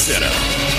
Center.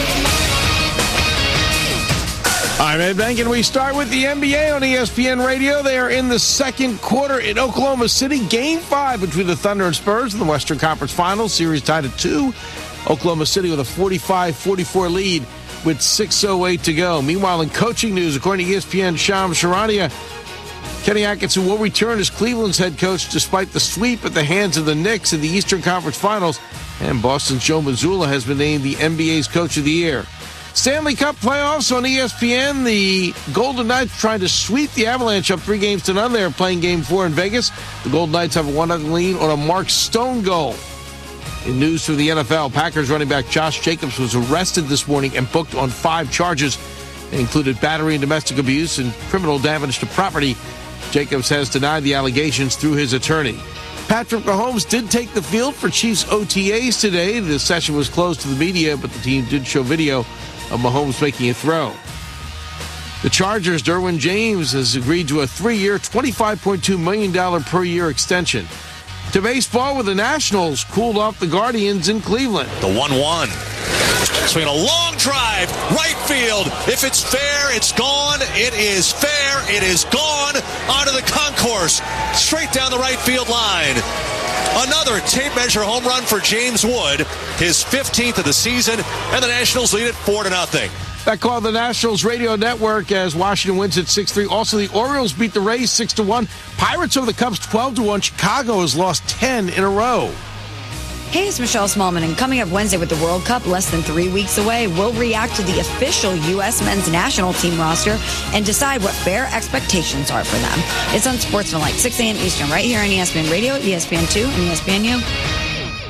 I'm Ed Bank, and we start with the NBA on ESPN Radio. They are in the second quarter in Oklahoma City. Game 5 between the Thunder and Spurs in the Western Conference Finals. Series tied at 2. Oklahoma City with a 45-44 lead with 6:08 to go. Meanwhile, in coaching news, according to ESPN Shams Charania, Kenny Atkinson will return as Cleveland's head coach despite the sweep at the hands of the Knicks in the Eastern Conference Finals. And Boston's Joe Mazzulla has been named the NBA's Coach of the Year. Stanley Cup playoffs on ESPN. The Golden Knights trying to sweep the Avalanche up 3-0. They're playing Game 4 in Vegas. The Golden Knights have a 1-0 lead on a Mark Stone goal. In news from the NFL, Packers running back Josh Jacobs was arrested this morning and booked on 5 charges. They included battery and domestic abuse and criminal damage to property. Jacobs has denied the allegations through his attorney. Patrick Mahomes did take the field for Chiefs OTAs today. The session was closed to the media, but the team did show video of Mahomes making a throw. The Chargers' Derwin James has agreed to a 3-year, $25.2 million per year extension. To baseball, with the Nationals cooled off the Guardians in Cleveland. The 1-1. Swing a long drive, right field. If it's fair, it's gone. It is fair. It is gone. Onto the concourse. Straight down the right field line. Another tape measure home run for James Wood. His 15th of the season. And the Nationals lead it 4-0. That call the Nationals radio network as Washington wins at 6-3. Also, the Orioles beat the Rays 6-1. Pirates over the Cubs 12-1. Chicago has lost 10 in a row. Hey, it's Michelle Smallman, and coming up Wednesday with the World Cup less than 3 weeks away, we'll react to the official U.S. men's national team roster and decide what fair expectations are for them. It's Unsportsmanlike, 6 a.m. Eastern, right here on ESPN Radio, ESPN2, and ESPNU.